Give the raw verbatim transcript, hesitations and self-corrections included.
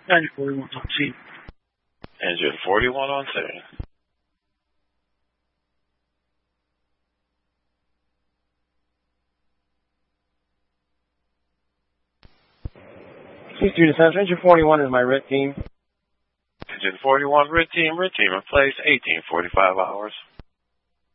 Engine forty-one on scene. Engine forty-one on scene. C two to Center. Engine forty-one is my R I T team. Engine forty-one, R I T team, R I T team in place, eighteen forty-five hours.